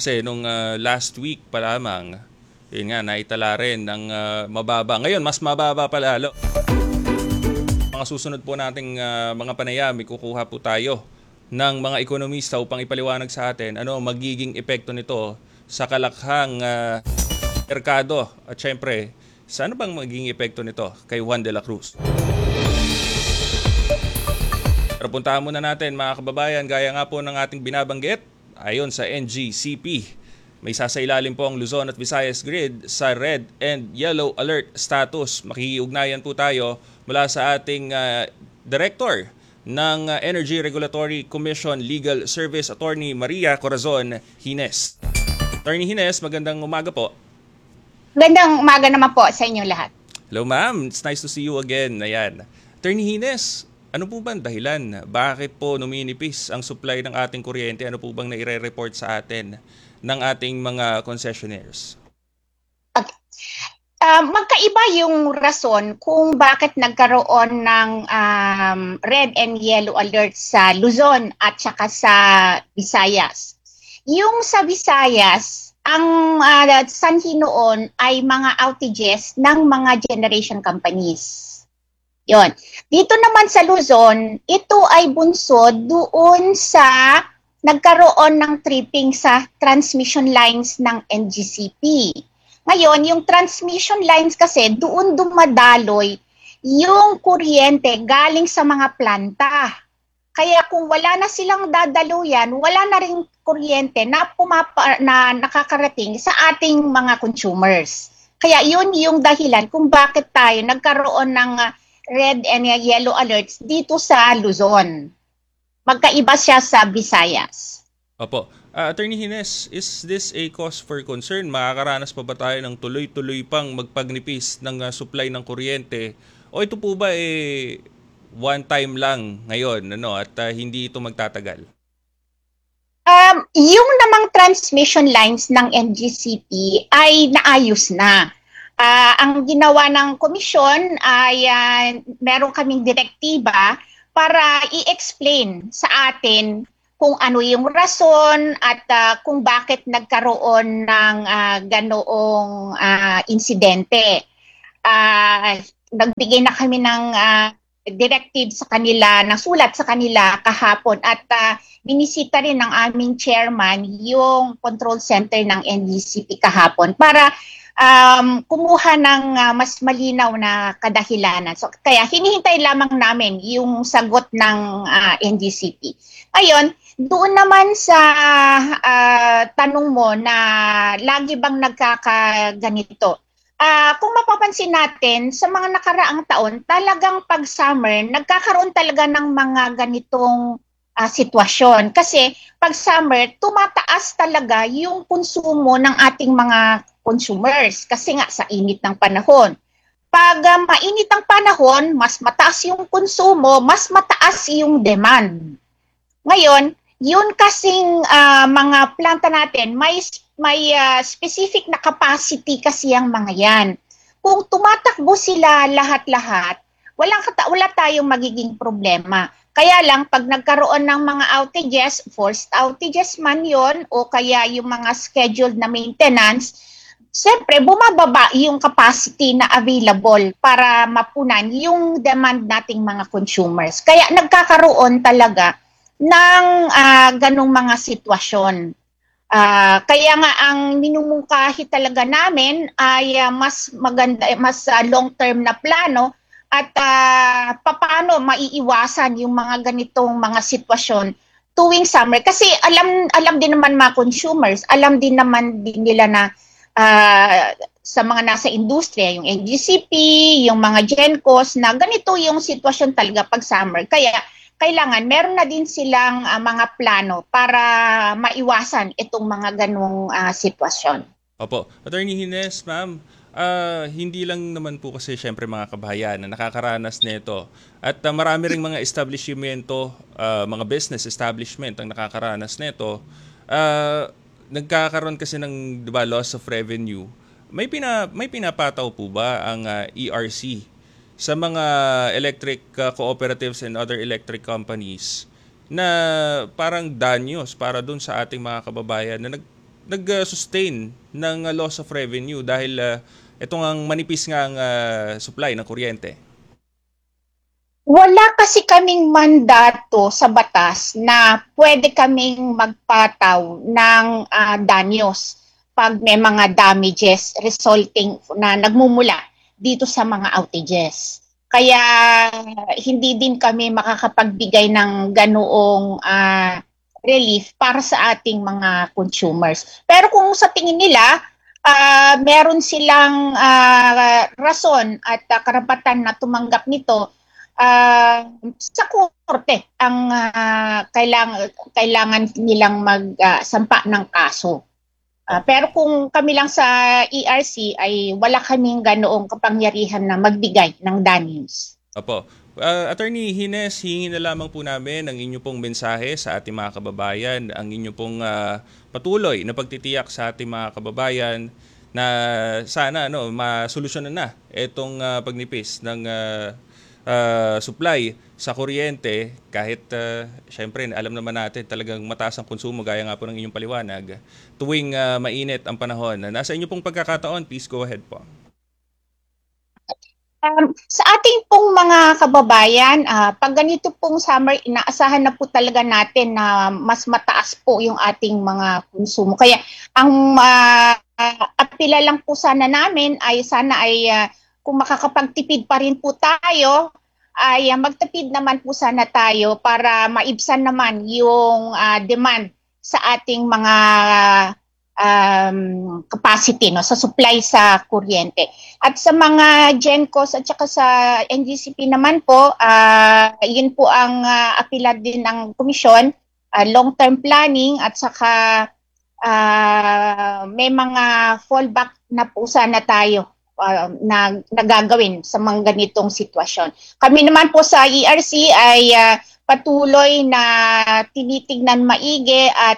Kasi nung last week pa lamang, yun nga, naitala rin ng mababa. Ngayon, mas mababa pa lalo. Mga susunod po nating mga panayam, kukuha po tayo ng mga ekonomista upang ipaliwanag sa atin ano magiging epekto nito sa kalakhang merkado at syempre, sa ano bang magiging epekto nito kay Juan de la Cruz. Pero puntahan muna natin mga kababayan, gaya nga po ng ating binabanggit, ayon sa NGCP, may sasailalim po ang Luzon at Visayas grid sa red and yellow alert status. Makikiugnayan po tayo mula sa ating Director ng Energy Regulatory Commission Legal Service, Attorney Maria Corazon Hines. Attorney Hines, magandang umaga po. Magandang umaga naman po sa inyo lahat. Hello ma'am, it's nice to see you again. Ayan. Attorney Hines, ano po ba ang dahilan? Bakit po numinipis ang supply ng ating kuryente? Ano po bang naire-report sa atin ng ating mga concessionaires? Okay. Magkaiba yung rason kung bakit nagkaroon ng red and yellow alert sa Luzon at saka sa Visayas. Yung sa Visayas, ang sanhi noon ay mga outages ng mga generation companies. Yon. Dito naman sa Luzon, ito ay bunsod doon sa nagkaroon ng tripping sa transmission lines ng NGCP. Ngayon, yung transmission lines kasi doon dumadaloy yung kuryente galing sa mga planta. Kaya kung wala na silang dadaluyan, wala na rin kuryente na nakakarating sa ating mga consumers. Kaya yun yung dahilan kung bakit tayo nagkaroon ng red and yellow alerts dito sa Luzon. Magkaiba siya sa Visayas. Opo. Attorney Hines, is this a cause for concern? Makakaranas pa ba tayo ng tuloy-tuloy pang magpagnipis ng supply ng kuryente? O ito po ba one time lang ngayon at hindi ito magtatagal? Yung namang transmission lines ng NGCP ay naayos na. Ang ginawa ng komisyon ay meron kaming direktiba para i-explain sa atin kung ano yung rason at kung bakit nagkaroon ng ganoong insidente. Nagbigay na kami ng directive sa kanila, ng sulat sa kanila kahapon at binisita rin ng aming chairman yung control center ng NGCP kahapon para kumuha ng mas malinaw na kadahilanan. So, kaya hinihintay lamang namin yung sagot ng NGCP. Ngayon, doon naman sa tanong mo na lagi bang nagkakaganito. Kung mapapansin natin, sa mga nakaraang taon, talagang pag summer, nagkakaroon talaga ng mga ganitong sitwasyon. Kasi pag summer, tumataas talaga yung konsumo ng ating mga consumers kasi nga sa init ng panahon. Pag mainit ang panahon, mas mataas yung konsumo, mas mataas yung demand. Ngayon, yun kasing mga planta natin, may specific na capacity kasi ang mga yan. Kung tumatakbo sila lahat-lahat, wala tayong magiging problema. Kaya lang, pag nagkaroon ng mga outages, forced outages man yon o kaya yung mga scheduled na maintenance, siyempre, bumababa yung capacity na available para mapunan yung demand nating mga consumers. Kaya nagkakaroon talaga ng ganong mga sitwasyon. Kaya nga ang minumungkahi talaga namin ay mas maganda, mas long-term na plano at paano maiiwasan yung mga ganitong mga sitwasyon tuwing summer. Kasi alam din naman mga consumers, alam din naman din nila na sa mga nasa industriya, yung NGCP, yung mga GenCos, na ganito yung sitwasyon talaga pag summer. Kaya kailangan meron na din silang mga plano para maiwasan itong mga ganong sitwasyon. Opo. Attorney Hines, ma'am, hindi lang naman po kasi syempre mga kabahayan na nakakaranas nito. At marami ring mga establishmento, mga business establishment ang nakakaranas nito. Nagkakaroon kasi ng loss of revenue. May pinapataw po ba ang ERC sa mga electric cooperatives and other electric companies na parang danyos para dun sa ating mga kababayan na nag-sustain ng loss of revenue dahil itong ang manipis nga ang supply ng kuryente? Wala kasi kaming mandato sa batas na pwede kaming magpataw ng danyos pag may mga damages resulting na nagmumula dito sa mga outages. Kaya hindi din kami makakapagbigay ng ganoong relief para sa ating mga consumers. Pero kung sa tingin nila, meron silang rason at karapatan na tumanggap nito, sa korte ang kailangan nilang magsampa ng kaso. Pero kung kami lang sa ERC ay wala kaming ganoong kapangyarihan na magbigay ng damages. Opo. Attorney Hines, hingin na lamang po namin ang inyo pong mensahe sa ating mga kababayan, ang inyo pong patuloy na pagtitiyak sa ating mga kababayan na sana masolusyonan na itong pagnipis ng supply sa kuryente kahit syempre alam naman natin talagang mataas ang konsumo gaya nga po ng inyong paliwanag tuwing mainit ang panahon. Nasa inyo pong pagkakataon, please go ahead po. Sa ating pong mga kababayan, pag ganito pong summer, inaasahan na po talaga natin na mas mataas po yung ating mga konsumo. Kaya ang apila lang po sana namin ay kung makakapagtipid pa rin po tayo, ay magtipid naman po sana tayo para maibsan naman yung demand sa ating mga capacity sa supply sa kuryente. At sa mga GENCOs at saka sa NGCP naman po, yun po ang apila din ng komisyon, long-term planning at saka may mga fallback na po sana tayo na nagagawin sa mga ganitong sitwasyon. Kami naman po sa ERC ay patuloy na tinitignan maigi at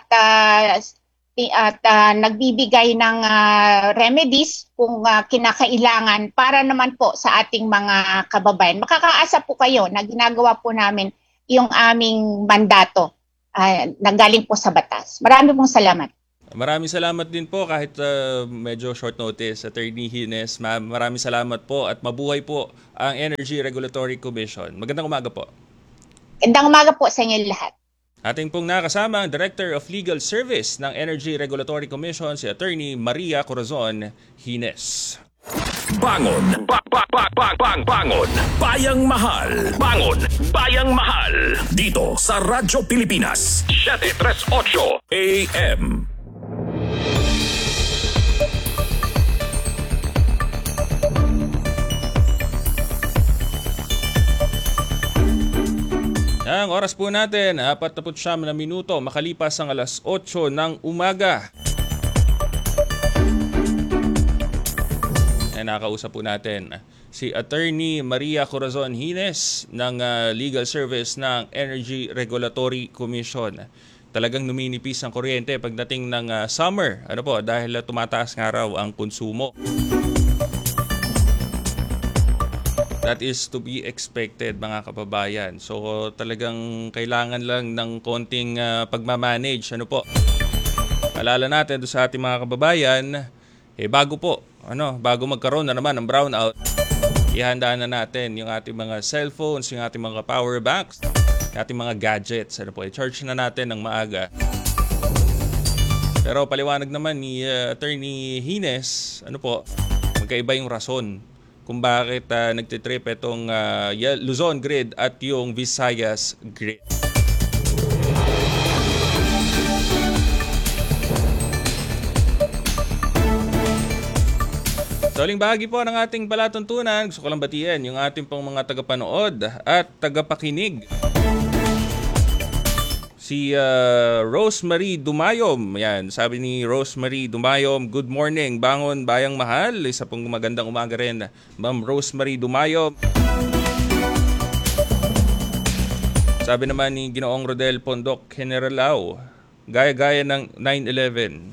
nagbibigay ng remedies kung kinakailangan para naman po sa ating mga kababayan. Makakaasa po kayo na ginagawa po namin yung aming mandato na galing po sa batas. Maraming pong salamat. Maraming salamat din po kahit medyo short notice, Attorney Hines. Maraming salamat po at mabuhay po ang Energy Regulatory Commission. Magandang umaga po. Magandang umaga po sa inyo lahat. Ating pong nakasama ang Director of Legal Service ng Energy Regulatory Commission, si Attorney Maria Corazon Hines. Bangon! Bangon! Bayang Mahal! Bangon! Bayang Mahal! Dito sa Radyo Pilipinas 738 AM. Ang oras po natin, 49 na minuto makalipas ang alas 8 ng umaga. Nakausap po natin si Attorney Maria Corazon Hines ng Legal Service ng Energy Regulatory Commission. Talagang numinipis ang kuryente pagdating ng summer. Dahil tumataas nga raw ang konsumo. That is to be expected, mga kababayan. So talagang kailangan lang ng konting pagmamanage. Alala natin doon sa ating mga kababayan, bago magkaroon na naman ng brownout, ihanda na natin yung ating mga cellphones, yung ating mga power banks, yung ating mga gadgets. I-charge na natin ng maaga. Pero paliwanag naman ni Attorney Hines, magkaiba yung rason kung bakit nagtitrip itong Luzon Grid at yung Visayas Grid. Sa huling bahagi po ng ating palatuntunan, gusto ko lang batiin yung ating pong mga tagapanood at tagapakinig. Si Rosemary Dumayom, yan, sabi ni Rosemary Dumayom, good morning, bangon bayang mahal. Isa pong magandang umaga rin, Ma'am Rosemary Dumayom. Sabi naman ni Ginoong Rodel Pondok Generalao, gaya-gaya ng 9/11.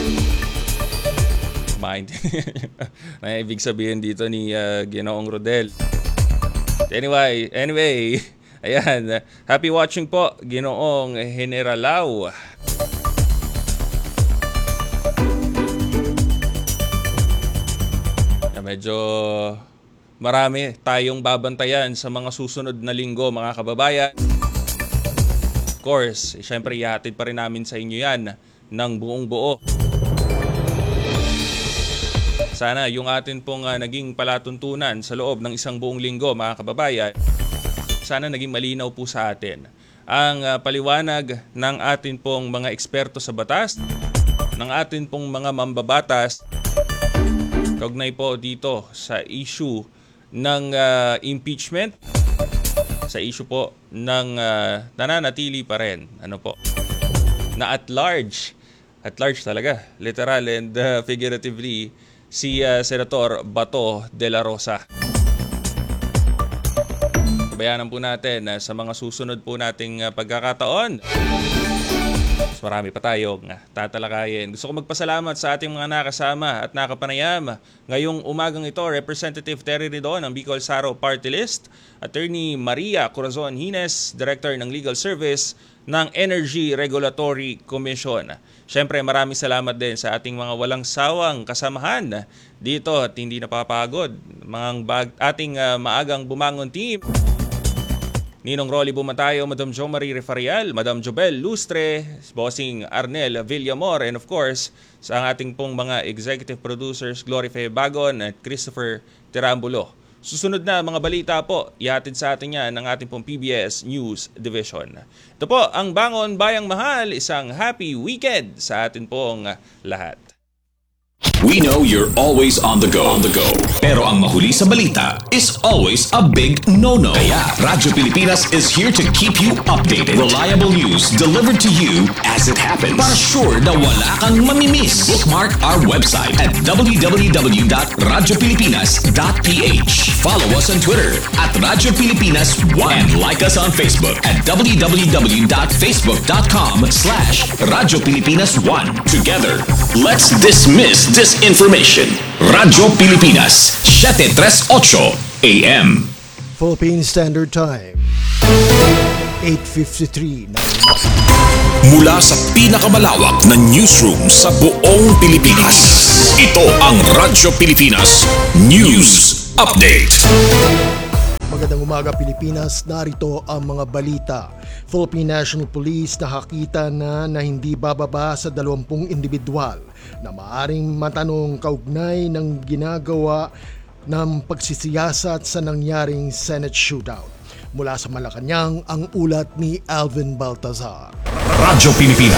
Mind. May ibig sabihin dito ni Ginoong Rodel. Anyway, ayan, happy watching po, Ginoong Generalao. medyo marami tayong babantayan sa mga susunod na linggo, mga kababayan. Of course, syempre ihatid pa rin namin sa inyo yan ng buong buo. Sana yung atin pong naging palatuntunan sa loob ng isang buong linggo, mga kababayan, sana naging malinaw po sa atin ang paliwanag ng atin pong mga eksperto sa batas, ng atin pong mga mambabatas, kaugnay po dito sa issue ng impeachment, sa issue po ng nananatili pa rin, na at large talaga, literal and figuratively, si Senator Bato de la Rosa. Bayanan po natin sa mga susunod po nating pagkakataon. Mas marami pa tayong tatalakayin. Gusto ko magpasalamat sa ating mga nakasama at nakapanayam. Ngayong umagang ito, Representative Terry Ridon ng Bicol Saro Party List, Attorney Maria Corazon Hines, Director ng Legal Service ng Energy Regulatory Commission. Siyempre, maraming salamat din sa ating mga walang sawang kasamahan dito at hindi napapagod. Ating maagang bumangon team. Ninong Rolly Bumatayo, Madam Jo Marie Refarial, Madam Jobel Lustre, Bossing Arnel Villamor, and of course, sa ating pong mga executive producers, Glory Bagon at Christopher Tirambulo. Susunod na mga balita po, ihatid sa atin yan ng ating pong PBS News Division. Ito po ang Bangon Bayang Mahal, isang happy weekend sa atin pong lahat. We know you're always on the go. Pero ang mahuli sa balita is always a big no-no. Kaya Radyo Pilipinas is here to keep you updated. Reliable news delivered to you as it happens. Para sure na wala kang mamimiss. Bookmark our website at www.radiopilipinas.ph. Follow us on Twitter at Radyo Pilipinas 1 and like us on Facebook at www.facebook.com/Radyo Pilipinas 1. Together, let's dismiss disinformation. Radyo Pilipinas, 738 AM. Philippine Standard Time, 8:53 na Mula sa pinakamalawak na newsroom sa buong Pilipinas, ito ang Radyo Pilipinas News Update. Magandang umaga Pilipinas, narito ang mga balita. Philippine National Police nakakita na hindi bababa sa 20 individual na maaring matanong kaugnay ng ginagawa ng pagsisiyasat sa nangyaring Senate shootout. Mula sa Malacanang, ang ulat ni Alvin Baltazar. Radyo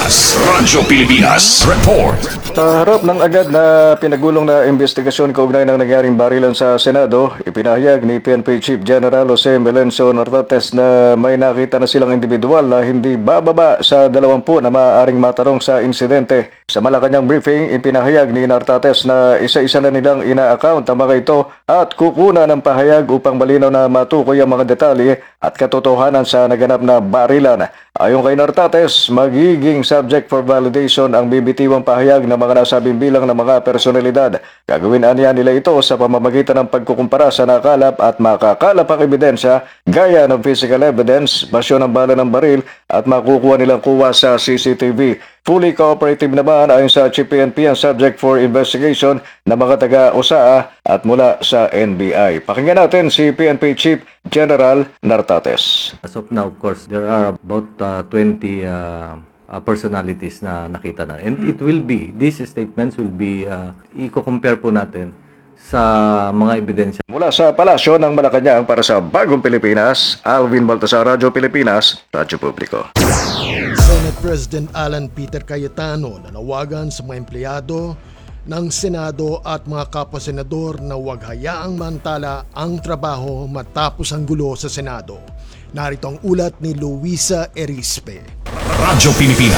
Pilipinas Report. Sa harap ng agad na pinagulong na investigasyon kaugnay ng nangyaring barilan sa Senado, ipinahayag ni PNP Chief General Jose Melencio Nartates na may nakita na silang individual na hindi bababa sa 20 na maaaring matarong sa insidente. Sa Malacanang briefing, ipinahayag ni Nartates na isa-isa na nilang ina-account ang mga ito at kukuna ng pahayag upang malinaw na matukoy ang mga detalye at katotohanan sa naganap na barilan. Ayon kay Nartates, magiging subject for validation ang bibitiwang pahayag ng mga nasabing bilang ng mga personalidad. Gagawin aniya nila ito sa pamamagitan ng pagkukumpara sa nakalap at makakalap ang ebidensya gaya ng physical evidence, basyo ng bala ng baril at makukuha nilang kuha sa CCTV. Fully cooperative naman ayon sa Chief PNP ang subject for investigation na mga taga-USAA at mula sa NBI. Pakinggan natin si PNP Chief General Nartates. As of now, of course, there are about 20 personalities na nakita na. And it will be, these statements will be, i-compare po natin sa mga ebidensya. Mula sa Palasyo ng Malacanang para sa Bagong Pilipinas, Alvin Baltazar, Radyo Pilipinas, Radyo Publiko. Senate President Alan Peter Cayetano nanawagan sa mga empleyado ng Senado at mga kapwa-senador na huwag hayaang mantala ang trabaho matapos ang gulo sa Senado. Narito ang ulat ni Luisa Erispe. Radyo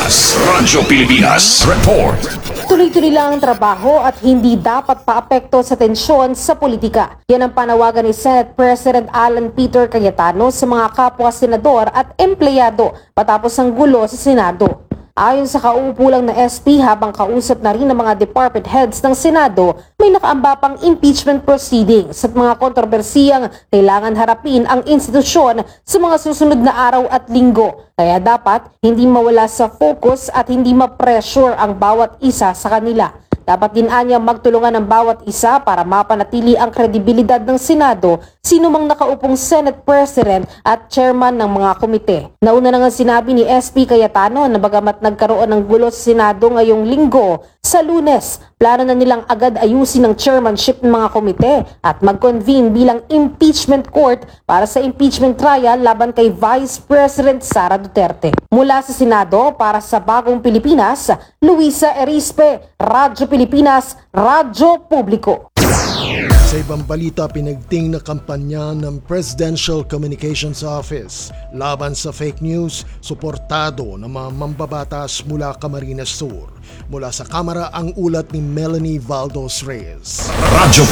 Pilipinas Report. Tuloy-tuloy lang ang trabaho at hindi dapat paapekto sa tensyon sa politika. Yan ang panawagan ni Senate President Alan Peter Cayetano sa mga kapwa-senador at empleyado patapos ang gulo sa Senado. Ayon sa kauupo lang na SP habang kausap na rin ng mga department heads ng Senado, may nakaamba pang impeachment proceedings at mga kontrobersiyang kailangan harapin ang institusyon sa mga susunod na araw at linggo. Kaya dapat hindi mawala sa focus at hindi ma-pressure ang bawat isa sa kanila. Dapat din anya magtulungan ng bawat isa para mapanatili ang kredibilidad ng Senado, sino mang nakaupong Senate President at Chairman ng mga komite. Nauna na nga sinabi ni SP Cayetano na bagamat nagkaroon ng gulo sa Senado ngayong linggo, sa Lunes, plano na nilang agad ayusin ang chairmanship ng mga komite at mag-convene bilang impeachment court para sa impeachment trial laban kay Vice President Sara Duterte. Mula sa Senado, para sa Bagong Pilipinas, Luisa Erispe, Radyo Pilipinas, Radyo Publiko. Sa ibang balita, pinagting na kampanya ng Presidential Communications Office laban sa fake news, suportado ng mga mambabatas mula Camarines Sur. Mula sa Kamara, ang ulat ni Melanie Valdos Reyes. Radyo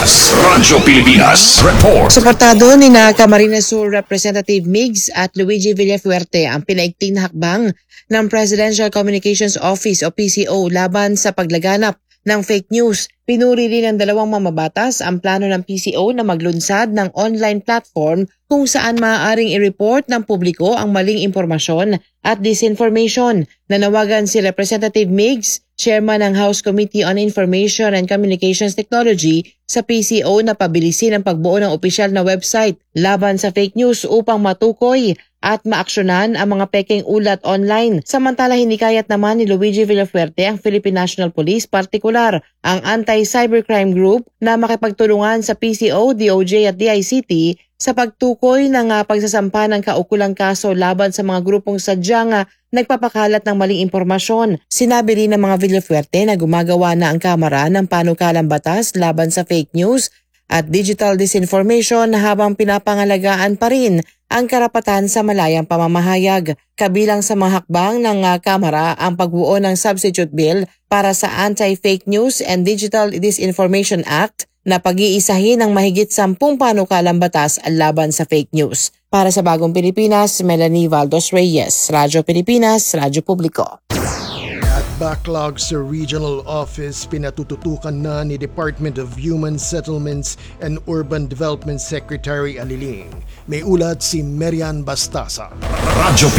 Pilipinas Report. Suportado ni na Camarines Sur Representative Migs at Luigi Villafuerte ang pinaigting na hakbang ng Presidential Communications Office o PCO laban sa paglaganap ng fake news. Pinuri rin ng dalawang mamabatas ang plano ng PCO na maglunsad ng online platform kung saan maaaring i-report ng publiko ang maling impormasyon at disinformation. Nanawagan si Representative Migs, Chairman ng House Committee on Information and Communications Technology, sa PCO na pabilisin ang pagbuo ng opisyal na website laban sa fake news upang matukoy at maaksyonan ang mga peking ulat online. Samantala, hinikayat naman ni Luigi Villafuerte ang Philippine National Police, partikular ang Anti-Cybercrime Group, na makipagtulungan sa PCO, DOJ at DICT sa pagtukoy ng pagsasampa ng kaukulang kaso laban sa mga grupong sadyang nagpapakalat ng maling impormasyon. Sinabi rin ng mga Villafuerte na gumagawa na ang Kamara ng panukalang batas laban sa fake news at digital disinformation habang pinapangalagaan pa rin ang karapatan sa malayang pamamahayag. Kabilang sa mga hakbang ng Kamara ang pagbuo ng substitute bill para sa Anti-Fake News and Digital Disinformation Act na pag-iisahin ng mahigit 10 panukalang batas laban sa fake news. Para sa Bagong Pilipinas, Melanie Valdos Reyes, Radyo Pilipinas, Radyo Publiko. At backlog sa regional office, pinatututukan na ni Department of Human Settlements and Urban Development Secretary Aliling. May ulat si Merian Bastasa. Radyo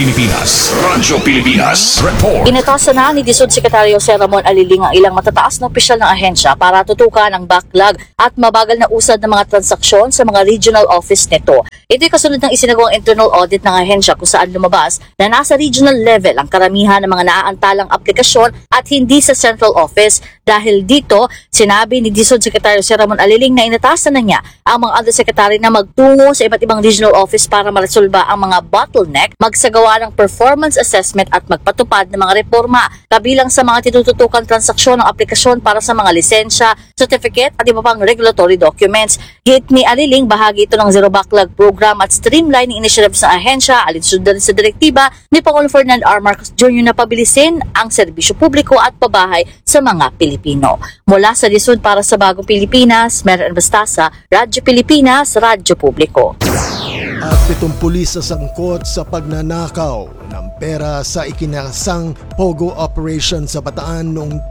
Pilipinas Report. Inatasan na ni DSUD Secretary Jose Ramon Aliling ang ilang matataas na opisyal ng ahensya para tutukan ang backlog at mabagal na usad ng mga transaksyon sa mga regional office nito. Ito'y kasunod ng isinagawang internal audit ng ahensya kung saan lumabas na nasa regional level ang karamihan ng mga naaantalang aplikasyon at hindi sa central office. Dahil dito, sinabi ni DSUD Secretary Jose Ramon Aliling na inatasan na niya ang mga undersecretary na magtungo sa iba't ibang regional office para maresolba ang mga bottleneck, magsagawa ng performance assessment at magpatupad ng mga reforma. Kabilang sa mga tinututukan transaksyon ng aplikasyon para sa mga lisensya, certificate at iba pang regulatory documents. Hit ni Aliling, bahagi ito ng Zero Backlog Program at streamlining initiatives ng ahensya, alinsunod sa direktiba ni Pangulong Ferdinand R. Marcos Jr. na pabilisin ang serbisyo publiko at pabahay sa mga Pilipino. Mula sa DSUD para sa Bagong Pilipinas, Merian Bastasa, Radyo Pilipinas, Radyo Publiko. At 7 pulis sa sangkot sa pagnanakaw ng pera sa ikinasang Pogo Operation sa Bataan noong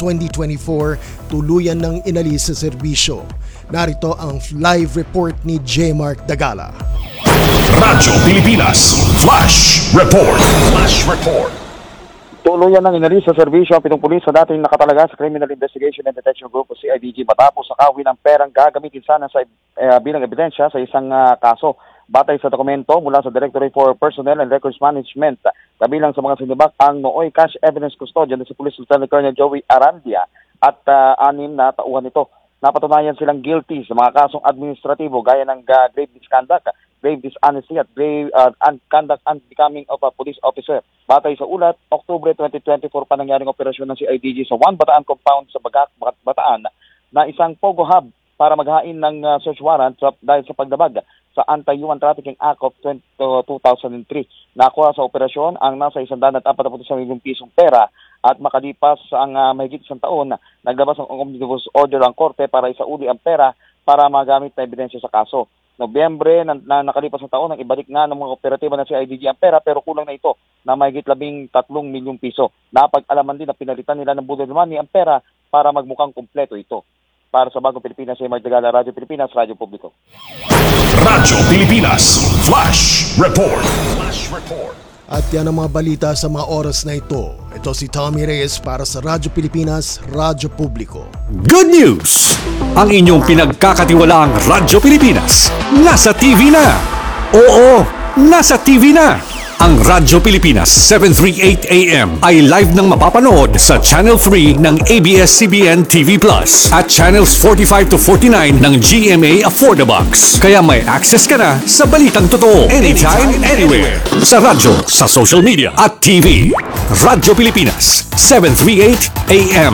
2024 tuluyan ng inalis sa serbisyo. Narito ang live report ni J. Mark Dagala. Radyo Pilipinas Flash Report. Tuluyan ng inalis sa serbisyo ang 7 pulis sa dating nakatalaga sa Criminal Investigation and Detection Group o CIDG matapos sakawin ng perang gagamitin sana sa bilang ebidensya sa isang kaso. Batay sa dokumento mula sa Directorate for Personnel and Records Management, kabilang sa mga sinibak ang nooy cash evidence custodian si Police Lieutenant Colonel Joey Arandia at 6 na tauhan nito. Napatunayan silang guilty sa mga kasong administratibo gaya ng grave misconduct, grave dishonesty at grave conduct unbecoming of a police officer. Batay sa ulat, Oktubre 2024 pa nangyaring operasyon ng CIDG sa 1 Bataan compound sa Bataan na isang Pogo hub para maghain ng search warrant dahil sa pagdabag sa Anti-Human Trafficking Act of 2003. Nakuha sa operasyon ang nasa 141 milyong pisong pera at makalipas ang mahigit 1 taon, naglabas ng omnibus order ang korte para isauli ang pera para magamit na ebidensya sa kaso. Nobyembre na nakalipas na taon, ang ibalik nga ng mga operatiba ng CIDG ang pera pero kulang na ito na mahigit 13 milyong piso. Napag-alaman din na pinalitan nila ng budol money ang pera para magmukhang kumpleto ito. Para sa Bagong Pilipinas, J. Mark Dagala, Radyo Pilipinas, Radyo Publiko. Radyo Pilipinas Flash Report. At yan ang mga balita sa mga oras na ito. Ito si Tommy Reyes para sa Radyo Pilipinas, Radyo Publiko. Good news! Ang inyong pinagkakatiwalaang Radyo Pilipinas nasa TV na! Oo, nasa TV na! Ang Radyo Pilipinas 738 AM ay live nang mapapanood sa Channel 3 ng ABS-CBN TV Plus at Channels 45 to 49 ng GMA Affordabox. Kaya may access ka na sa balitang totoo anytime, anywhere. Sa radyo, sa social media at TV. Radyo Pilipinas 738 AM.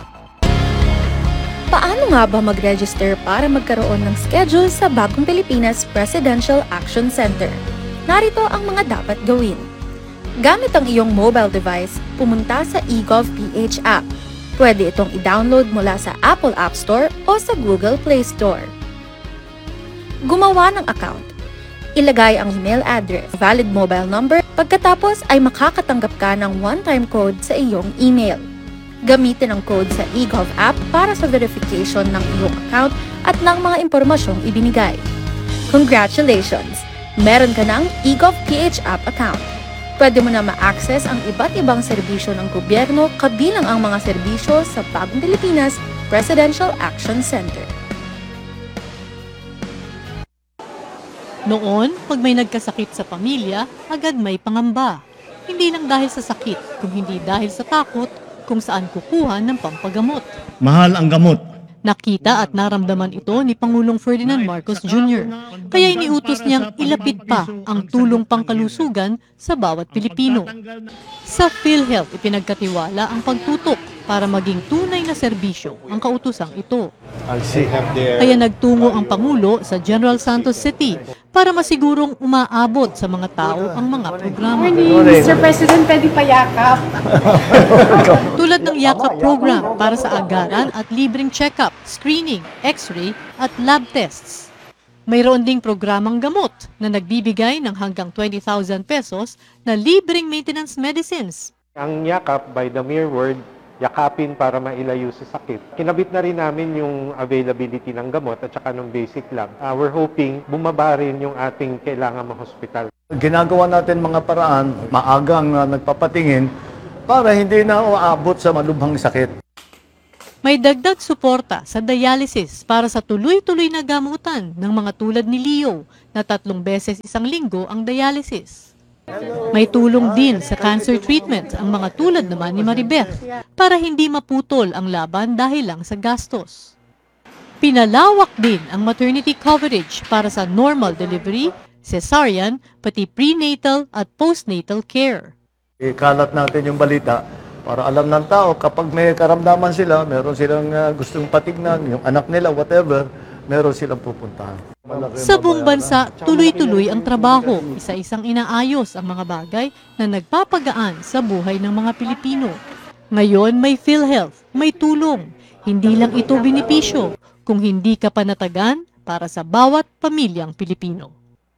Paano nga ba mag-register para magkaroon ng schedule sa Bagong Pilipinas Presidential Action Center? Narito ang mga dapat gawin. Gamit ang iyong mobile device, pumunta sa eGov.ph app. Pwede itong i-download mula sa Apple App Store o sa Google Play Store. Gumawa ng account. Ilagay ang email address, valid mobile number, pagkatapos ay makakatanggap ka ng one-time code sa iyong email. Gamitin ang code sa eGov app para sa verification ng iyong account at ng mga impormasyong ibinigay. Congratulations! Meron ka ng eGov.ph app account. Pwede mo na ma-access ang iba't ibang serbisyo ng gobyerno kabilang ang mga serbisyo sa Bagong Pilipinas Presidential Action Center. Noon, pag may nagkasakit sa pamilya, agad may pangamba. Hindi lang dahil sa sakit, kung hindi dahil sa takot kung saan kukuha ng pampagamot. Mahal ang gamot. Nakita at naramdaman ito ni Pangulong Ferdinand Marcos Jr. Kaya iniutos niyang ilapit pa ang tulong pangkalusugan sa bawat Pilipino. Sa PhilHealth, ipinagkatiwala ang pagtutok para maging tunay na serbisyo ang kautusang ito. Kaya nagtungo ang Pangulo sa General Santos City para masigurong umaabot sa mga tao ang mga programa. Mr. President, pwede pa yakap. Tulad ng yakap program para sa agaran at libreng check-up, screening, x-ray at lab tests. Mayroon ding programang gamot na nagbibigay ng hanggang 20,000 pesos na libreng maintenance medicines. Ang yakap, by the mere word, yakapin para mailayo sa sakit. Kinabit na rin namin yung availability ng gamot at saka ng basic lang. We're hoping bumaba rin yung ating kailangan ma-hospital. Ginagawa natin mga paraan, maagang nagpapatingin para hindi na uabot sa malubhang sakit. May dagdag suporta sa dialysis para sa tuloy-tuloy na gamutan ng mga tulad ni Leo na 3 beses isang linggo ang dialysis. May tulong din sa cancer treatment ang mga tulad naman ni Maribeth para hindi maputol ang laban dahil lang sa gastos. Pinalawak din ang maternity coverage para sa normal delivery, cesarean, pati prenatal at postnatal care. Ikalat natin yung balita para alam ng tao kapag may karamdaman sila, meron silang gustong patignan, yung anak nila, whatever, meron silang pupuntahan. Sa buong bansa, tuloy-tuloy ang trabaho. Isa-isang inaayos ang mga bagay na nagpapagaan sa buhay ng mga Pilipino. Ngayon may PhilHealth, may tulong. Hindi lang ito benepisyo, kung hindi ka panatagan para sa bawat pamilyang Pilipino.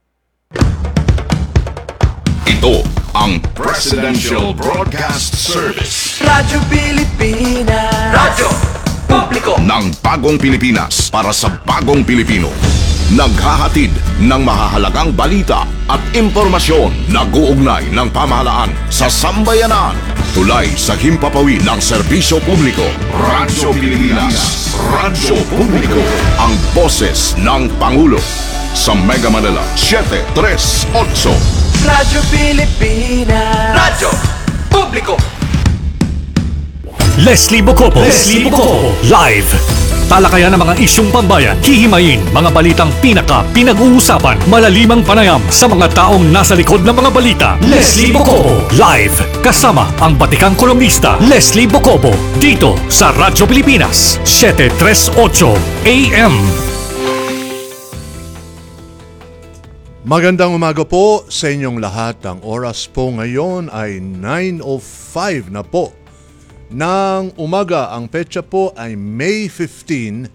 Ito ang Presidential Broadcast Service. Radyo Pilipinas. Radyo Publiko ng Bagong Pilipinas para sa Bagong Pilipino. Naghahatid ng mahahalagang balita at impormasyon na guugnay ng pamahalaan sa sambayanan. Tulay sa himpapawid ng serbisyo publiko. Radyo Pilipinas. Radyo Publiko. Ang boses ng Pangulo. Sa Mega Manila, 738. Radyo Pilipinas. Radyo Publiko. Leslie Bocopo. Live. Talakayan ng mga isyong pambayan, hihimayin mga balitang pinag-uusapan, malalimang panayam sa mga taong nasa likod ng mga balita. Leslie Bocopo. Live. Kasama ang batikang kolumnista, Leslie Bocopo. Dito sa Radyo Pilipinas, 738 AM. Magandang umaga po sa inyong lahat. Ang oras po ngayon ay 9:05 na po ng umaga. Ang petsa po ay May 15,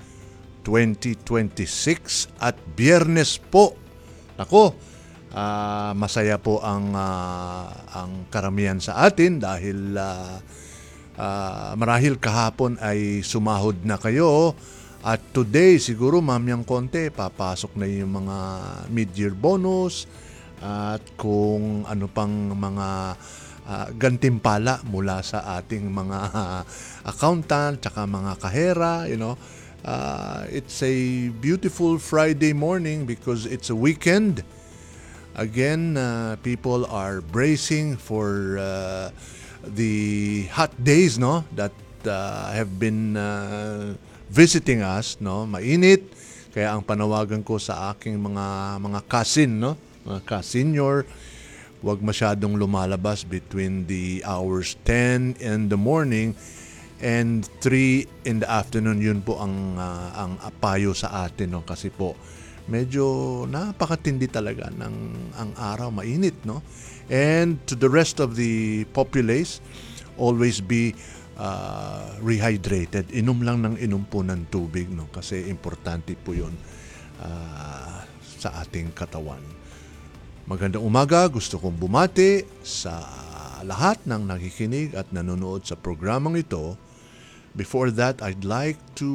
2026 at Biyernes po. Ako, masaya po ang karamihan sa atin dahil marahil kahapon ay sumahod na kayo. At today, siguro mamayang konti, papasok na yung mga mid-year bonus at kung ano pang mga gantimpala mula sa ating mga accountant tsaka mga kahera, it's a beautiful Friday morning because it's a weekend. Again, people are bracing for the hot days, that have been visiting us, mainit. Kaya ang panawagan ko sa aking mga cousin, mga ka-senior, huwag masyadong lumalabas between the hours 10 in the morning and 3 in the afternoon. Yun po ang payo sa atin, kasi po medyo napakatindi talaga ng ang araw, mainit, And to the rest of the populace, always be rehydrated. Inom lang ng inom po ng tubig, kasi importante po 'yun sa ating katawan. Magandang umaga, gusto kong bumati sa lahat ng nakikinig at nanonood sa programang ito. Before that, I'd like to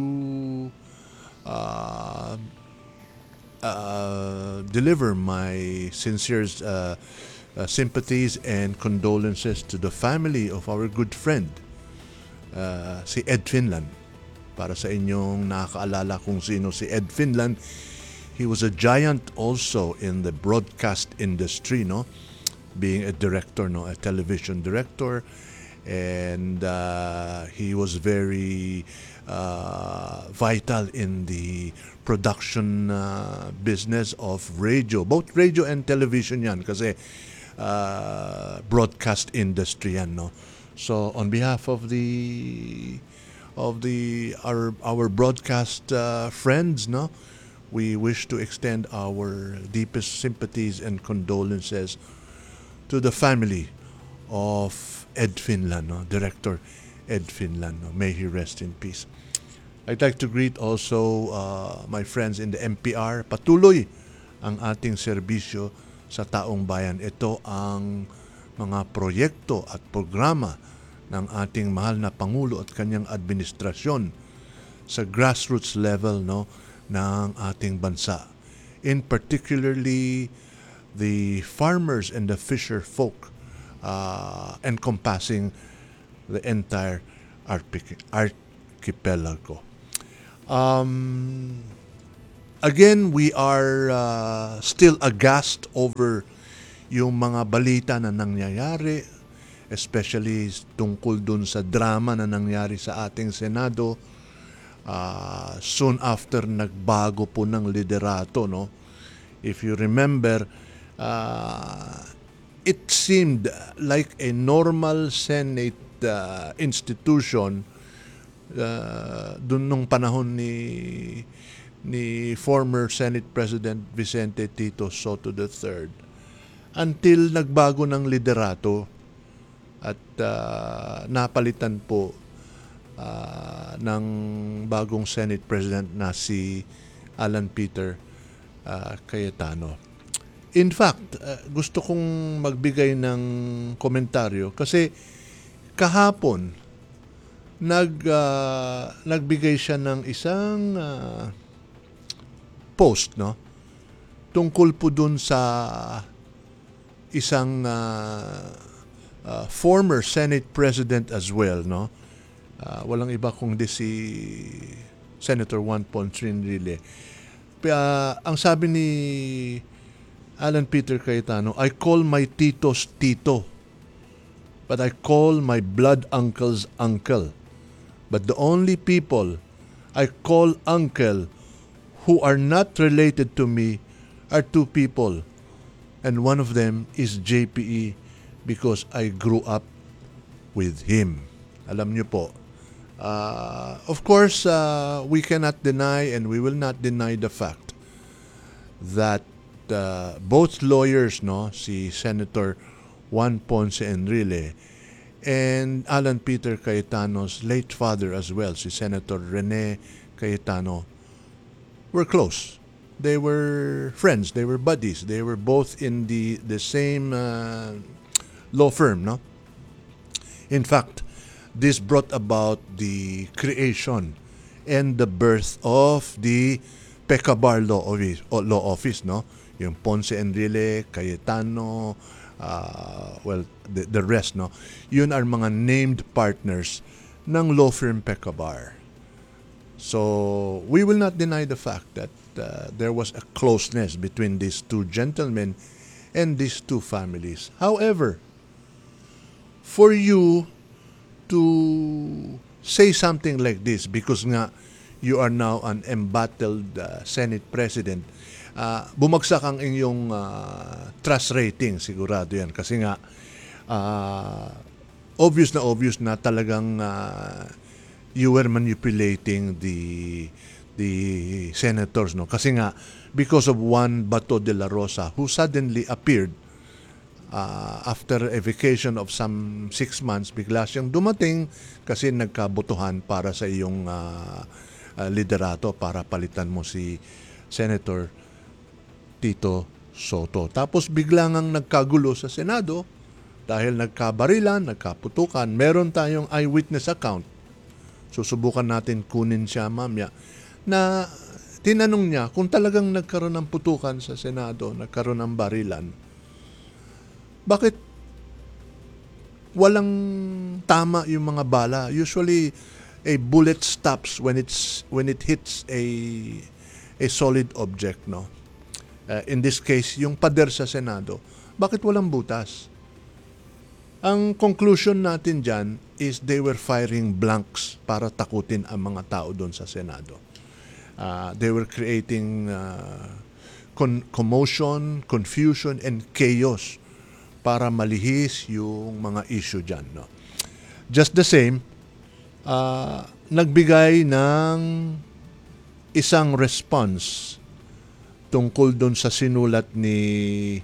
deliver my sincere sympathies and condolences to the family of our good friend, si Ed Finlan. Para sa inyong nakakaalala kung sino si Ed Finlan, he was a giant also in the broadcast industry, being a director, a television director, and he was very vital in the production business of radio, both radio and television yan, kasi broadcast industry yan, So on behalf of our broadcast friends, we wish to extend our deepest sympathies and condolences to the family of Ed Finlan, Director Ed Finlan. May he rest in peace. I'd like to greet also my friends in the MPR. Patuloy ang ating serbisyo sa taong bayan. Ito ang mga proyekto at programa ng ating mahal na Pangulo at kanyang administrasyon sa grassroots level, ng ating bansa. In particularly the farmers and the fisher folk, encompassing the entire archipelago. Again, we are still aghast over yung mga balita na nangyayari, especially tungkol dun sa drama na nangyari sa ating Senado soon after nagbago po ng liderato. If you remember, it seemed like a normal Senate institution dun nung panahon ni former Senate President Vicente Tito Soto III, until nagbago ng liderato at napalitan po ng bagong Senate President na si Alan Peter Cayetano. In fact, gusto kong magbigay ng komentaryo kasi kahapon nagbigay siya ng isang post, tungkol po dun sa isang former Senate President as well, walang iba kundi si Senator Juan Ponce Enrile. Ang sabi ni Alan Peter Cayetano, I call my titos tito, but I call my blood uncles uncle. But the only people I call uncle who are not related to me are two people, and one of them is JPE because I grew up with him. Alam niyo po, of course, we cannot deny and we will not deny the fact that both lawyers, si Senator Juan Ponce Enrile and Alan Peter Cayetano's late father as well, si Senator Rene Cayetano, were close. They were friends, they were buddies, they were both in the same law firm, In fact, this brought about the creation and the birth of the PECABAR Law Office, yung Ponce Enrile, Cayetano, the rest, no? Yun are mga named partners ng law firm Pecabar. So, we will not deny the fact that there was a closeness between these two gentlemen and these two families. However, for you to say something like this, because nga you are now an embattled Senate President, bumagsak ang inyong trust rating, sigurado yan. Kasi nga, obvious na talagang you were manipulating the senators, no? Kasi nga, because of one Bato de la Rosa who suddenly appeared after a vacation of some 6 months, bigla siyang dumating kasi nagkabotohan para sa iyong liderato para palitan mo si Senator Tito Soto. Tapos bigla ngang nagkagulo sa Senado dahil nagkabarilan, nagkaputukan. Meron tayong eyewitness account. Susubukan natin kunin siya mamaya na tinanong niya kung talagang nagkaroon ng putukan sa Senado, nagkaroon ng barilan, bakit walang tama yung mga bala? Usually, a bullet stops when it hits a solid object, no? In this case, yung pader sa Senado, bakit walang butas? Ang conclusion natin dyan is they were firing blanks para takutin ang mga tao doon sa Senado. They were creating commotion, confusion, and chaos para malihis yung mga issue dyan. No? Just the same, nagbigay ng isang response tungkol doon sa sinulat ni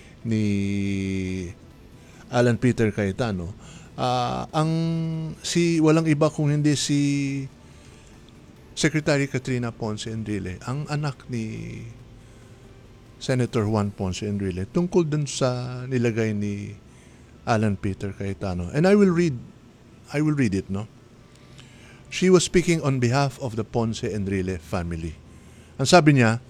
Alan Peter Cayetano. Walang iba kung hindi si Secretary Katrina Ponce Enrile, ang anak ni Senator Juan Ponce Enrile, tungkol dun sa nilagay ni Alan Peter Cayetano. And I will read it, no? She was speaking on behalf of the Ponce Enrile family. Ang sabi niya,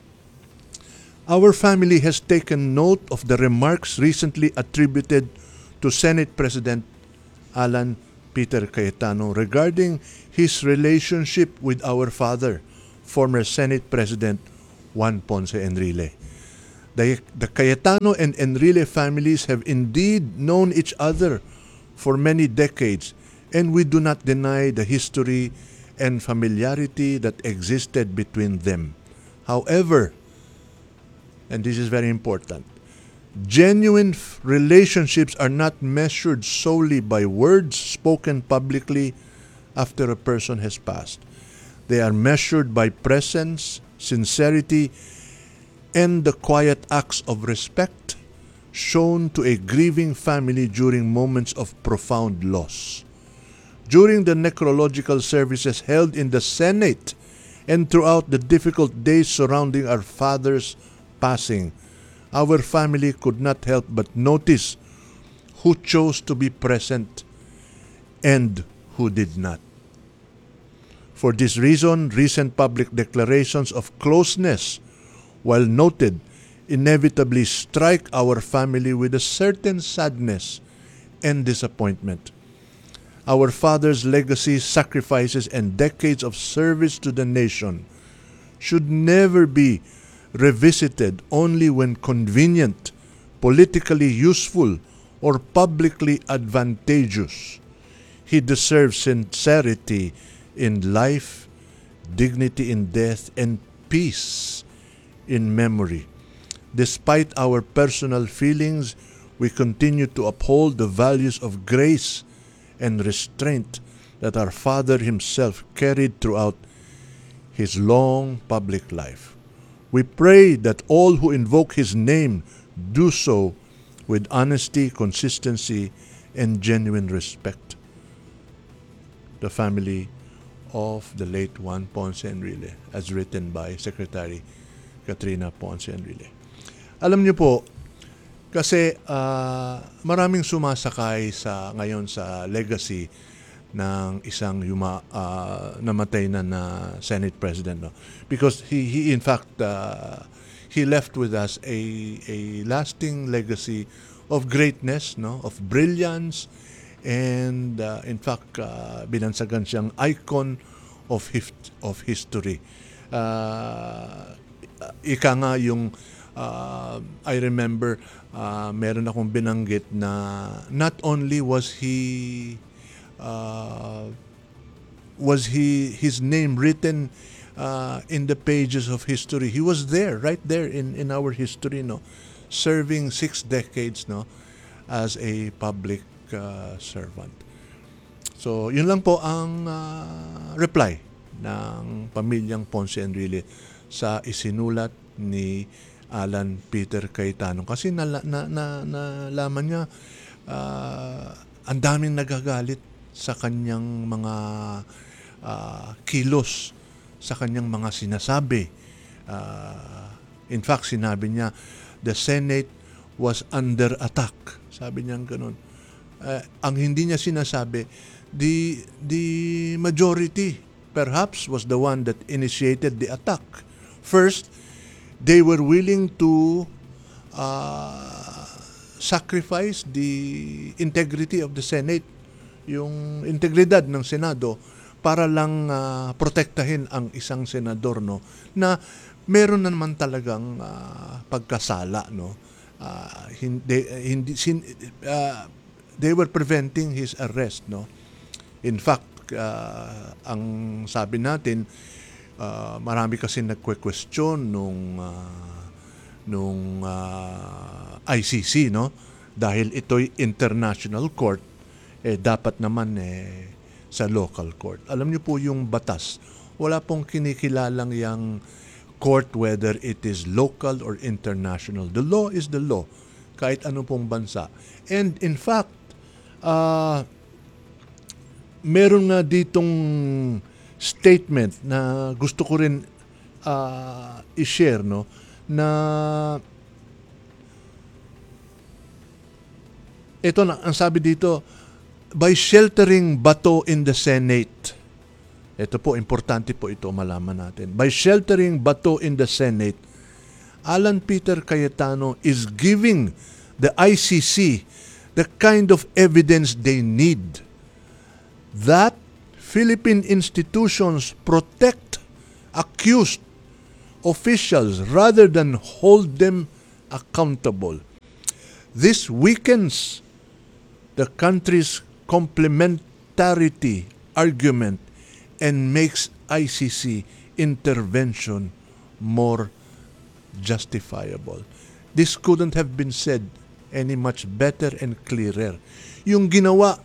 "Our family has taken note of the remarks recently attributed to Senate President Alan Peter Cayetano regarding his relationship with our father, former Senate President Juan Ponce Enrile. The Cayetano and Enrile families have indeed known each other for many decades, and we do not deny the history and familiarity that existed between them. However," and this is very important, "genuine relationships are not measured solely by words spoken publicly after a person has passed. They are measured by presence, sincerity, and the quiet acts of respect shown to a grieving family during moments of profound loss. During the necrological services held in the Senate and throughout the difficult days surrounding our father's passing, our family could not help but notice who chose to be present and who did not. For this reason, recent public declarations of closeness, while noted, inevitably strike our family with a certain sadness and disappointment. Our father's legacy, sacrifices, and decades of service to the nation should never be revisited only when convenient, politically useful, or publicly advantageous. He deserves sincerity in life, dignity in death, and peace in memory. Despite our personal feelings, we continue to uphold the values of grace and restraint that our father himself carried throughout his long public life. We pray that all who invoke his name do so with honesty, consistency, and genuine respect." The family of the late Juan Ponce Enrile, as written by Secretary Katrina Ponce Enrile. Alam niyo po, kasi maraming sumasakay ngayon sa legacy ng isang namatay na Senate President, no? Because he in fact he left with us a lasting legacy of greatness, no, of brilliance, and in fact, binansagan siyang icon of history. Ika nga yung I remember meron akong binanggit na not only was his name written in the pages of history, he was there, right there in our history, no, serving 6 decades, no, as a public servant. So yun lang po ang reply ng pamilyang Ponce Enrile sa isinulat ni Alan Peter Cayetano, kasi nalaman niya ang daming nagagalit sa kanyang mga kilos, sa kanyang mga sinasabi. In fact, sinabi niya, the Senate was under attack. Sabi niya ganun. Ang hindi niya sinasabi, the majority perhaps was the one that initiated the attack. First, they were willing to sacrifice the integrity of the Senate, yung integridad ng Senado, para lang protektahin ang isang senador, no, na meron na naman talagang pagkasala, no. They were preventing his arrest, no. In fact, ang sabi natin, marami kasi nagque-question nung ICC, no, dahil ito'y international court, dapat naman sa local court. Alam niyo po yung batas, wala pong kinikilalang yang court whether it is local or international. The law is the law, kahit ano pong bansa. And in fact, meron nga ditong statement na gusto ko rin i-share, no, na ito na ang sabi dito, by sheltering Bato in the Senate. Ito po, importante po ito malaman natin. By sheltering Bato in the Senate, Alan Peter Cayetano is giving the ICC the kind of evidence they need that Philippine institutions protect accused officials rather than hold them accountable. This weakens the country's complementarity argument and makes ICC intervention more justifiable. This couldn't have been said any much better and clearer. Yung ginawa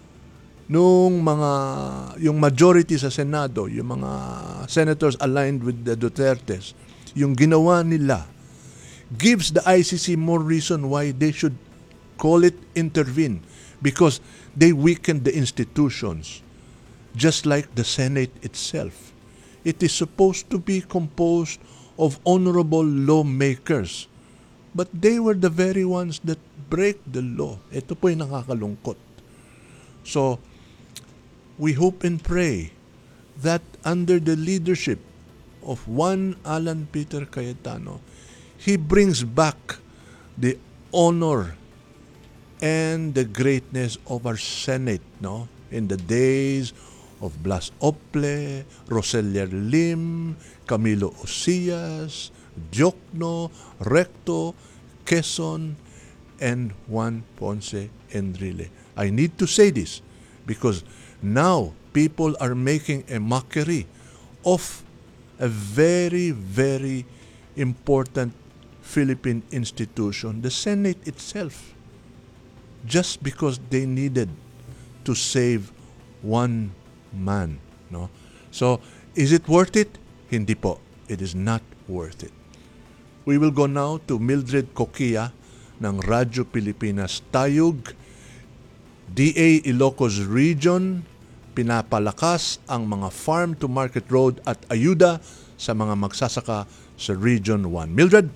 yung majority sa Senado, yung mga senators aligned with the Dutertes, yung ginawa nila gives the ICC more reason why they should call it intervene, because they weakened the institutions, just like the Senate itself. It is supposed to be composed of honorable lawmakers, but they were the very ones that break the law. Ito po yung nakakalungkot. So, we hope and pray that under the leadership of one Alan Peter Cayetano, he brings back the honor and the greatness of our Senate, no? In the days of Blas Ople, Roselier Lim, Camilo Osias, Diokno, Recto, Quezon, and Juan Ponce Enrile. I need to say this because now people are making a mockery of a very, very important Philippine institution, the Senate itself, just because they needed to save one man, no? So, is it worth it? Hindi po. It is not worth it. We will go now to Mildred Coquia ng Radyo Pilipinas Tayug. DA Ilocos Region, pinapalakas ang mga farm to market road at ayuda sa mga magsasaka sa Region 1. Mildred?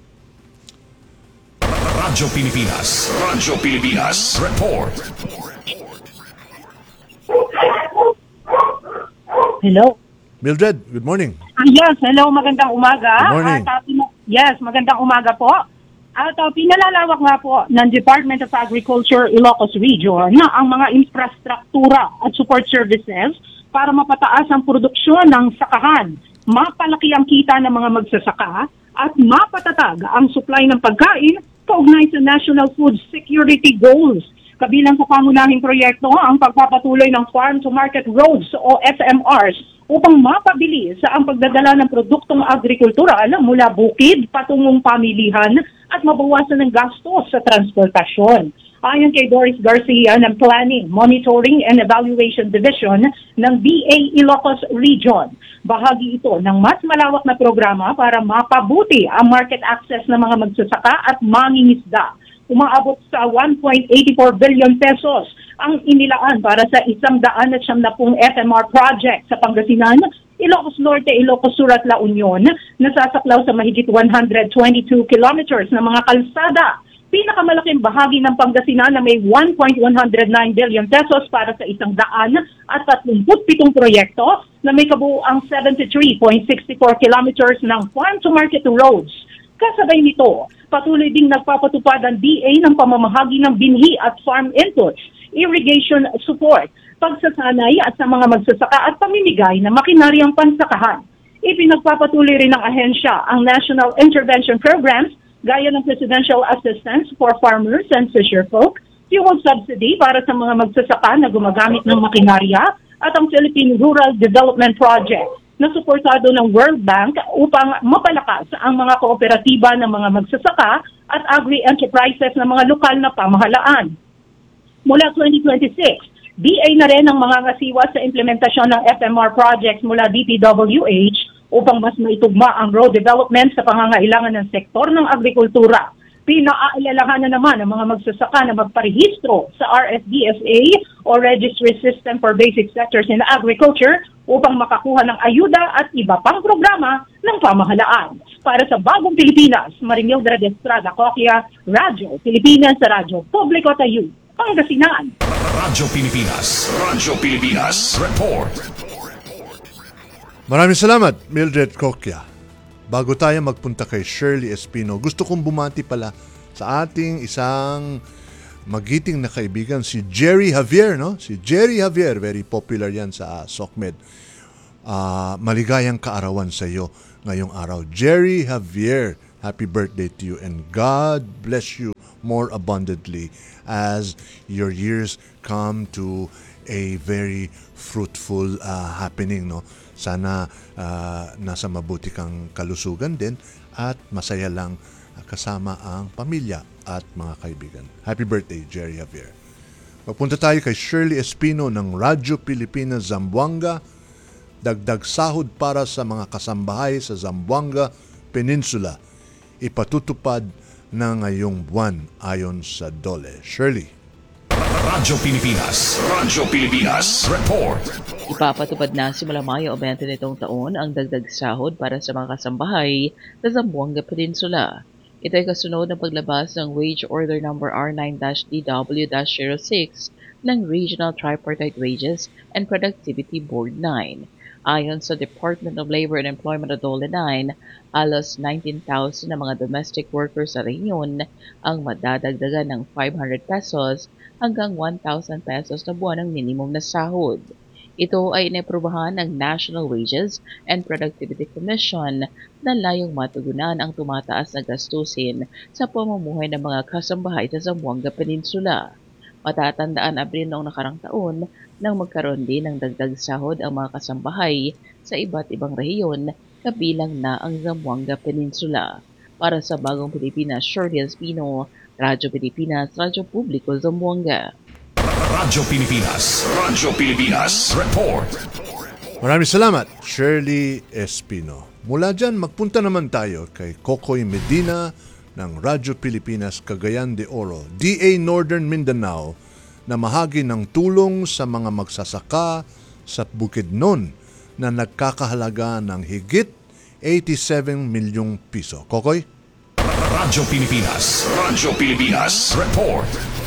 Radyo Pilipinas. Radyo Pilipinas. Report. Hello. Mildred, good morning. Yes, hello, magandang umaga. Good morning. Yes, magandang umaga po. At pinalalawak nga po ng Department of Agriculture Ilocos Region na ang mga infrastruktura at support services para mapataas ang produksyon ng sakahan, mapalaki ang kita ng mga magsasaka at mapatatag ang supply ng pagkain kaugnay sa National Food Security Goals. Kabilang sa pangunahing proyekto ang pagpapatuloy ng Farm to Market Roads o FMRs upang mapabilis ang pagdadala ng produktong agrikultural mula bukid patungong pamilihan at mabawasan ng gastos sa transportasyon. Ayon kay Doris Garcia ng Planning, Monitoring and Evaluation Division ng BA Ilocos Region, bahagi ito ng mas malawak na programa para mapabuti ang market access ng mga magsasaka at mangingisda. Umaabot sa 1.84 billion pesos ang inilaan para sa 170 FMR project sa Pangasinan, Ilocos Norte, Ilocos Sur at La Union, nasasaklaw sa mahigit 122 kilometers na mga kalsada. Pinakamalaking bahagi ng Pangasinan na may 1.109 billion pesos para sa 137 proyekto na may kabuuang 73.64 kilometers ng farm-to-market roads. Kasabay nito, patuloy ding nagpapatupad ang DA ng pamamahagi ng binhi at farm inputs, irrigation support, pagsasanay at sa mga magsasaka at pamimigay ng makinaryang pansakahan. Ipinagpapatuloy rin ng ahensya ang National Intervention Programs gaya ng Presidential Assistance for Farmers and Fisherfolk, fuel subsidy para sa mga magsasaka na gumagamit ng makinarya at ang Philippine Rural Development Project na suportado ng World Bank upang mapalakas ang mga kooperatiba ng mga magsasaka at agri-enterprises ng mga lokal na pamahalaan. Mula 2026, DA na rin ang mga ngasiwa sa implementasyon ng FMR projects mula DPWH upang mas maitugma ang road development sa pangangailangan ng sektor ng agrikultura. Pinaalalahanan naman ang mga magsasaka na magparehistro sa RSDSA o Registry System for Basic Sectors in Agriculture upang makakuha ng ayuda at iba pang programa ng pamahalaan. Para sa Bagong Pilipinas, Marimilda de Estrada Coquia, Radyo Pilipinas sa Radyo Publiko Tayo, Pangasinan. Radyo Pilipinas. Radyo Pilipinas. Report. Maraming salamat, Mildred Coquia. Bago tayo magpunta kay Shirley Espino, gusto kong bumati pala sa ating isang magiting na kaibigan, si Jerry Javier. No? Si Jerry Javier, very popular yan sa SOCMED. Maligayang kaarawan sa iyo ngayong araw. Jerry Javier, happy birthday to you and God bless you more abundantly as your years come to a very fruitful happening. No? Sana nasa mabuti kang kalusugan din at masaya lang kasama ang pamilya at mga kaibigan. Happy birthday, Jerry Javier. Magpunta tayo kay Shirley Espino ng Radyo Pilipinas Zamboanga. Dagdag sahod para sa mga kasambahay sa Zamboanga Peninsula. Ipatutupad na ngayong buwan ayon sa DOLE. Shirley. Radyo Pilipinas. Radyo Pilipinas. Report. Ipapatupad na simula Mayo 20 nitong taon ang dagdag sahod para sa mga kasambahay sa Zamboanga Peninsula. Ito ay kasunod ng paglabas ng Wage Order No. R9-DW-06 ng Regional Tripartite Wages and Productivity Board 9. Ayon sa Department of Labor and Employment o DOLE 9, alos 19,000 na mga domestic workers sa rehiyon ang madadagdagan ng 500 pesos hanggang 1,000 pesos na buwan ng minimum na sahod. Ito ay inaprubahan ng National Wages and Productivity Commission na layong matugunan ang tumataas na gastusin sa pamumuhay ng mga kasambahay sa Zamboanga Peninsula. Matatandaan Abril noong nakarang taon nang magkaroon din ng dagdag sahod ang mga kasambahay sa iba't ibang rehiyon kabilang na ang Zamboanga Peninsula. Para sa Bagong Pilipinas, Shirley Espino, Radyo Pilipinas, Radyo Publiko, Zamboanga. Radyo Pilipinas. Radyo Pilipinas. Report. Maraming salamat, Shirley Espino. Mula dyan, magpunta naman tayo kay Kokoy Medina ng Radyo Pilipinas, Cagayan de Oro, DA Northern Mindanao, na mahagi ng tulong sa mga magsasaka sa Bukidnon na nagkakahalaga ng higit 87 milyong piso. Kokoy? Radyo Pilipinas. Radyo Pilipinas. Report.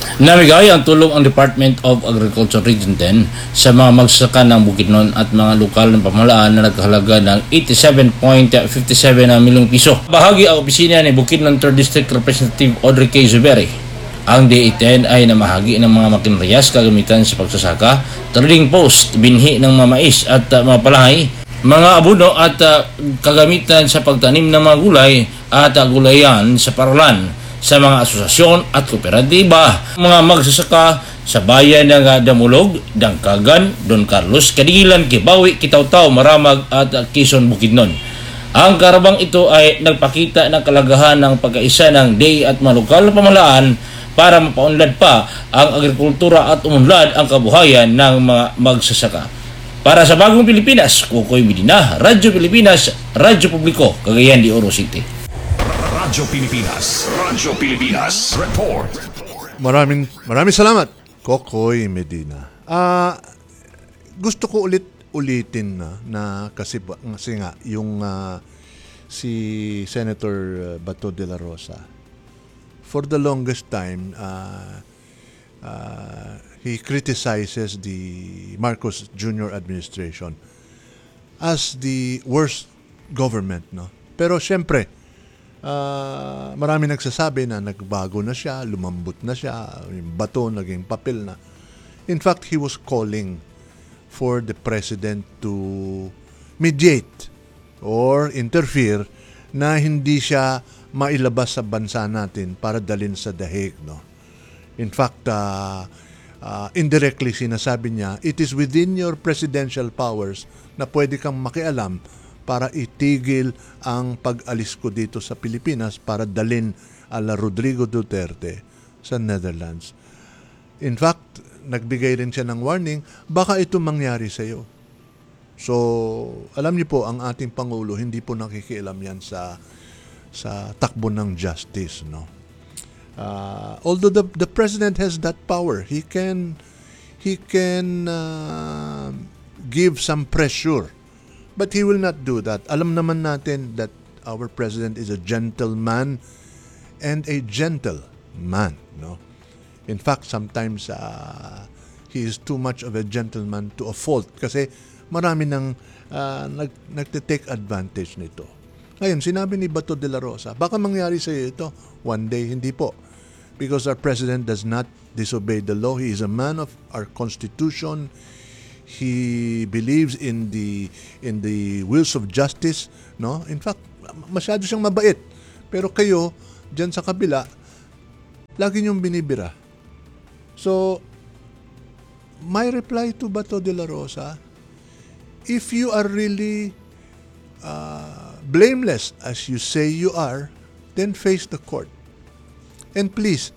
Namigay ang tulong ang Department of Agriculture Region 10 sa mga magsasaka ng Bukidnon at mga lokal ng pamahalaan na nagkahalaga ng 87.57 milyong piso. Bahagi ang opisina ni Bukidnon 3rd District Representative Audrey K. Zuberi. Ang DA-10 ay namahagi ng mga makinarias kagamitan sa pagsasaka, trading post, binhi ng mga mais at mga palahay, mga abono at kagamitan sa pagtanim ng mga gulay at gulayan sa paralan sa mga asosasyon at kooperatiba, mga magsasaka sa bayan ng Damulog, Dangkagan, Don Carlos, Kadigilan, Kibawi, Kitaw-Taw, Maramag at Quezon, Bukidnon. Ang karabang ito ay nagpakita ng kalagahan ng pagkaisa ng DA at mga lokal na pamahalaan para mapaunlad pa ang agrikultura at umunlad ang kabuhayan ng mga magsasaka. Para sa Bagong Pilipinas, Kukoy Medina, Radyo Pilipinas, Radyo Publiko, Cagayan de Oro City. Radyo Pilipinas Report. Maraming salamat, Kokoy Medina. Gusto ko ulitin na kasi nga yung si Senator Bato de la Rosa, for the longest time he criticizes the Marcos Jr. administration as the worst government, no? Pero syempre marami nagsasabi na nagbago na siya, lumambot na siya, yung bato naging papel na. In fact, he was calling for the president to mediate or interfere na hindi siya mailabas sa bansa natin para dalhin sa The Hague, no? In fact, indirectly sinasabi niya, it is within your presidential powers na pwede kang makialam para itigil ang pag-alis ko dito sa Pilipinas para dalhin ala Rodrigo Duterte sa Netherlands. In fact, nagbigay rin siya ng warning, baka ito mangyari sa iyo. So, alam niyo po, ang ating Pangulo, hindi po nakikialam yan sa takbo ng justice, no? Although the President has that power, he can give some pressure. But he will not do that. Alam naman natin that our president is a gentleman and a gentle man, no? In fact, sometimes he is too much of a gentleman to a fault kasi marami nang nagte-take advantage nito. Ngayon, sinabi ni Bato de la Rosa, baka mangyari sa iyo ito one day, hindi po. Because our president does not disobey the law. He is a man of our constitution. He believes in the wills of justice, no? In fact, masyado siyang mabait. Pero kayo diyan sa kabila, lagi niyong binibira. So, my reply to Bato de la Rosa, if you are really blameless as you say you are, then face the court. And please,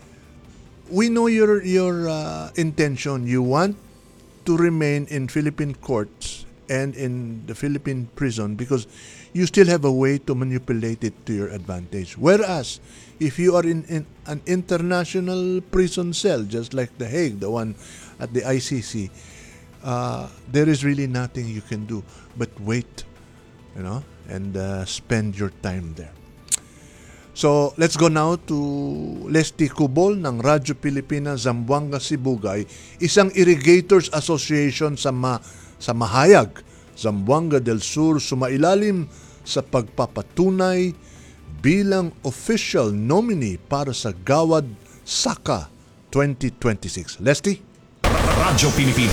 we know your intention. You want to remain in Philippine courts and in the Philippine prison because you still have a way to manipulate it to your advantage. Whereas, if you are in an international prison cell, just like The Hague, the one at the ICC, there is really nothing you can do but wait, and spend your time there. So, let's go now to Leslie Cubol ng Radyo Pilipinas, Zamboanga, Sibugay, isang Irrigators Association sa Mahayag, Zamboanga del Sur, sumailalim sa pagpapatunay bilang official nominee para sa Gawad Saka 2026. Leslie? Radyo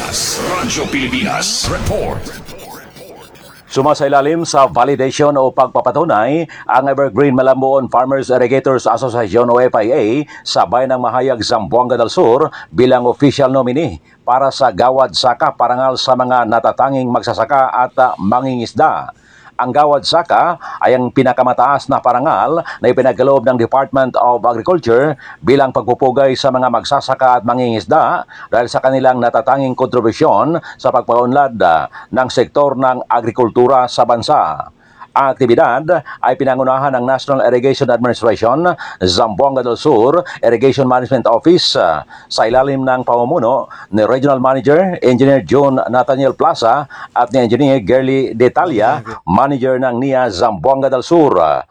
Pilipinas Report. Sumasailalim sa validation o pagpapatunay ang Evergreen Malambuon Farmers Irrigators Association o FIA sa bayan ng Mahayag, Zamboanga del Sur bilang official nominee para sa Gawad Saka parangal sa mga natatanging magsasaka at mangingisda. Ang Gawad Saka ay ang pinakamataas na parangal na ipinagkaloob ng Department of Agriculture bilang pagpupugay sa mga magsasaka at mangingisda dahil sa kanilang natatanging kontribusyon sa pagpaunlad ng sektor ng agrikultura sa bansa. Ang aktibidad ay pinangunahan ng National Irrigation Administration, Zamboanga del Sur Irrigation Management Office sa ilalim ng pamumuno ni Regional Manager Engineer John Nathaniel Plaza at ni Engineer Gerly Detalia, Manager ng NIA Zamboanga del Sur.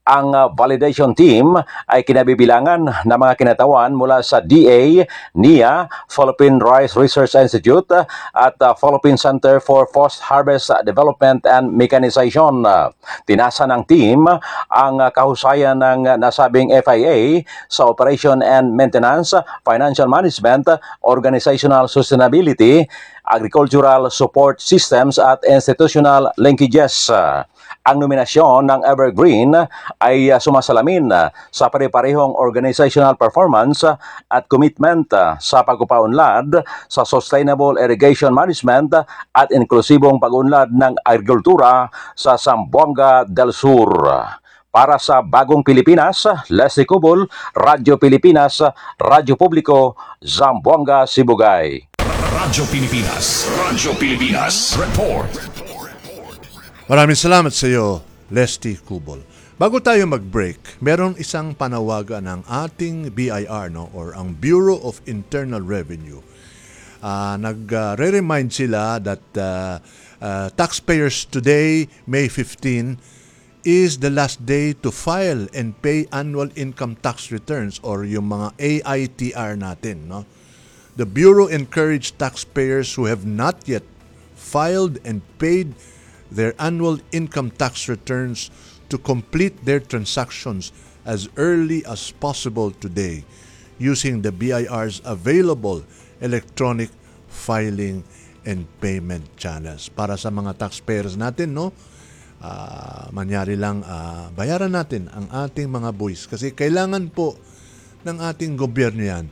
Ang validation team ay kinabibilangan ng mga kinatawan mula sa DA, NIA, Philippine Rice Research Institute at Philippine Center for Post-Harvest Development and Mechanization. Tinasa ng team ang kahusayan ng nasabing FIA sa operation and maintenance, financial management, organizational sustainability, agricultural support systems at institutional linkages. Ang nominasyon ng Evergreen ay sumasalamin sa pare-parehong organizational performance at commitment sa pagpapaunlad sa sustainable irrigation management at inklusibong pag-unlad ng agrikultura sa Zamboanga del Sur. Para sa Bagong Pilipinas, Leslie Cubol, Radyo Pilipinas, Radyo Publiko, Zamboanga, Sibugay. Radyo Pilipinas Report. Maraming salamat sa iyo, Leslie Cubol. Bago tayo mag-break, meron isang panawagan ng ating BIR, or ang Bureau of Internal Revenue. Nag-remind sila that taxpayers today, May 15, is the last day to file and pay annual income tax returns or yung mga AITR natin. No? The Bureau encouraged taxpayers who have not yet filed and paid their annual income tax returns to complete their transactions as early as possible today using the BIR's available electronic filing and payment channels. Para sa mga taxpayers natin, manyari lang bayaran natin ang ating mga buwis kasi kailangan po ng ating gobyerno yan.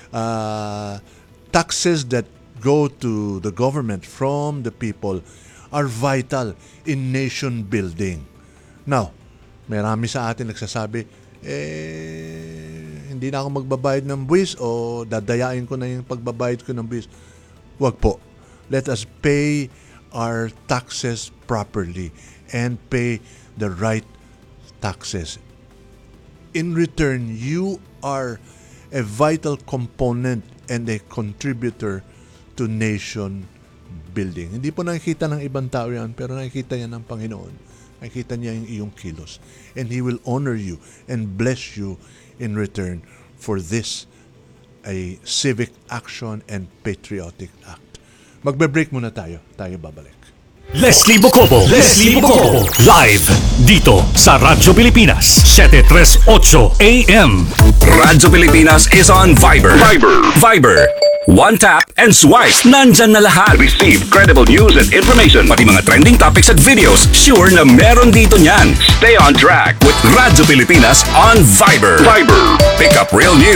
Taxes that go to the government from the people are vital in nation building. Now, marami sa atin nagsasabi, hindi na ako magbabayad ng buwis o dadayain ko na yung pagbabayad ko ng buwis. Wag po. Let us pay our taxes properly and pay the right taxes. In return, you are a vital component and a contributor to nation building. Hindi po nakikita ng ibang tao yan, pero nakikita yan ng Panginoon. Nakikita niya yung iyong kilos. And He will honor you and bless you in return for this, a civic action and patriotic act. Magbe-break muna tayo. Tayo babalik. Leslie Bocobo, live dito sa Radyo Pilipinas, 738 AM. Radyo Pilipinas is on Viber. One tap and swipe. Nandyan na lahat. Receive credible news and information. Pati mga trending topics at videos. Sure na meron dito niyan. Stay on track with Radyo Pilipinas on Viber. Pick up real news